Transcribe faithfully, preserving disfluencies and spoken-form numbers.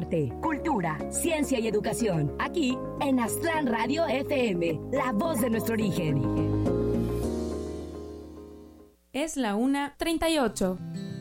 arte, cultura, ciencia y educación. Aquí en Aztlán Radio F M, la voz de nuestro origen. Es la una treinta y ocho.